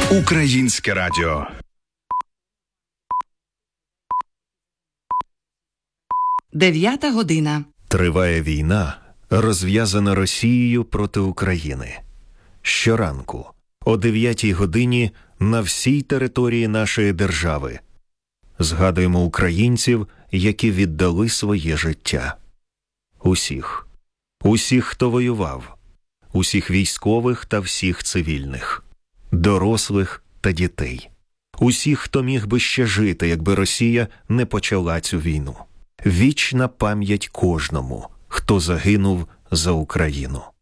Українське радіо. Дев'ята година. Триває війна, розв'язана Росією проти України. Щоранку, о 9 годині, на всій території нашої держави згадуємо українців, які віддали своє життя. Усіх. Усіх, хто воював. Усіх військових та всіх цивільних. Дорослих та дітей. Усіх, хто міг би ще жити, якби Росія не почала цю війну. Вічна пам'ять кожному, хто загинув за Україну.